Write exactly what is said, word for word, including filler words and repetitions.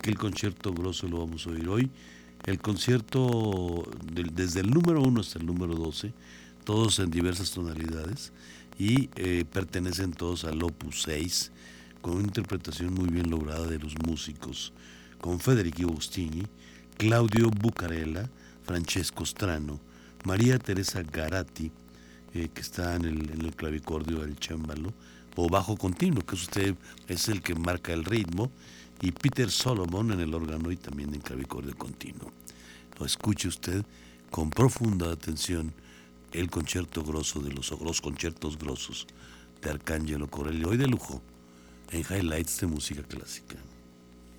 que el concierto grosso lo vamos a oír hoy. El concierto del- desde el número uno hasta el número doce, todos en diversas tonalidades y eh, pertenecen todos al Opus seis, con una interpretación muy bien lograda de los músicos, con Federico Agostini, Claudio Bucarella, Francesco Strano, María Teresa Garatti, eh, que está en el, en el clavicordio del chémbalo, o bajo continuo, que es usted es el que marca el ritmo, y Peter Solomon en el órgano y también en clavicordio continuo. Lo escuche usted con profunda atención el concierto grosso de los, los conciertos grosos de Arcángelo Corelli, hoy de lujo, en Highlights de Música Clásica.